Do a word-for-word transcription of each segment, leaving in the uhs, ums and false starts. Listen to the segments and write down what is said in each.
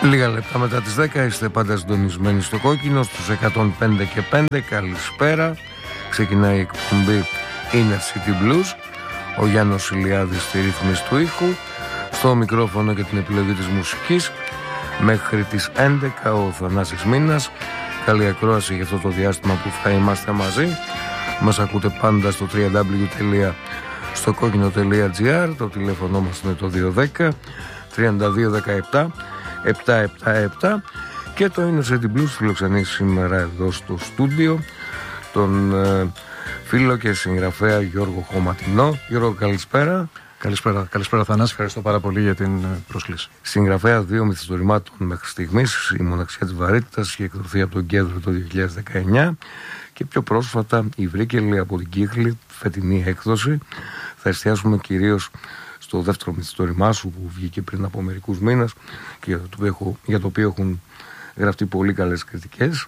Λίγα λεπτά μετά τις δέκα είστε πάντα συντονισμένοι στο Κόκκινο στους εκατόν πέντε και πέντε. Καλησπέρα. Ξεκινάει η εκπομπή Inner City Blues. Ο Γιάννος Ηλιάδης στη ρύθμιση του ήχου, στο μικρόφωνο και την επιλογή της μουσικής μέχρι τις έντεκα ο Θανάσης Μήνας. Καλή ακρόαση για αυτό το διάστημα που θα είμαστε μαζί. Μας ακούτε πάντα στο double-u double-u double-u τελεία στοκόκκινο τελεία τζι άρ. Το τηλέφωνο μας είναι το δύο ένα μηδέν τριάντα δύο δεκαεπτά επτακόσια εβδομήντα επτά. Και το Inner City Blues φιλοξενεί σήμερα εδώ στο στούντιο τον ε, φίλο και συγγραφέα Γιώργο Χωματινό. Γιώργο, καλησπέρα. Καλησπέρα, καλησπέρα Θανάση, ευχαριστώ πάρα πολύ για την πρόσκληση. Συγγραφέα δύο μυθιστορημάτων μέχρι στιγμής, Η Μοναξιά της Βαρύτητας, η εκδοθεί από τον Κέντρο το δύο χιλιάδες δεκαεννιά, και πιο πρόσφατα η Βρύκελη από την Κύχλη, φετινή έκδοση. Θα εστιάσουμε κυρίως στο δεύτερο μυθιστόρημά σου που βγήκε πριν από μερικούς μήνες και για το οποίο, έχω, για το οποίο έχουν γραφτεί πολύ καλές κριτικές.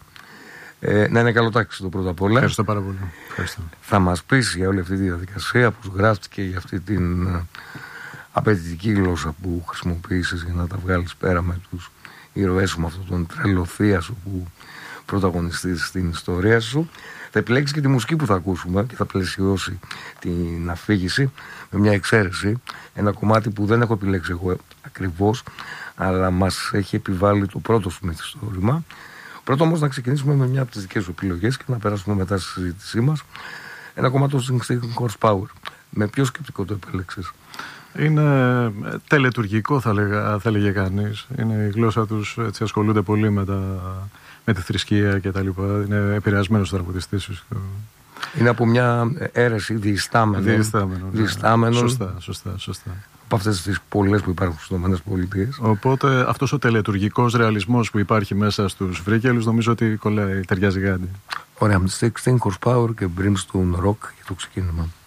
Ε, να είναι καλοτάξει το πρώτα απ' όλα. Ευχαριστώ πάρα πολύ. Ευχαριστώ. Θα μας πεις για όλη αυτή τη διαδικασία, πώς γράφτηκε, για αυτή την uh, απαιτητική γλώσσα που χρησιμοποίησες για να τα βγάλεις πέρα με τους ήρωές σου, με αυτόν τον τρελό θεία σου που πρωταγωνιστείς στην ιστορία σου. Θα επιλέξεις και τη μουσική που θα ακούσουμε και θα πλαισιώσει την αφήγηση με μια εξαίρεση. Ένα κομμάτι που δεν έχω επιλέξει εγώ ακριβώς, αλλά μας έχει επιβάλει το πρώτο σου μυθιστόρημα. Πρώτο όμως να ξεκινήσουμε με μια από τις δικές σου επιλογές και να περάσουμε μετά στη συζήτησή μας. Ένα κομμάτι του Sting Horsepower. Με ποιο σκεπτικό το επέλεξες? Είναι τελετουργικό, θα, λέγα, θα λέγε κανείς. Είναι η γλώσσα τους, έτσι ασχολούνται πολύ με, τα, με τη θρησκεία και τα λοιπά. Είναι επηρεασμένος ο τραγουδιστής. Είναι από μια αίρεση διιστάμενο. Διιστάμενο. Ναι. Διιστάμενο. Σωστά, σωστά, σωστά. Από αυτές τις πολλές που υπάρχουν στις ΗΠΑ. Οπότε αυτός ο τελετουργικός ρεαλισμός που υπάρχει μέσα στους Βρύκελους νομίζω ότι κολλάει, ταιριάζει γάντι. Ωραία, με τη Sting Horsepower και Brimstone Rock για το ξεκίνημα.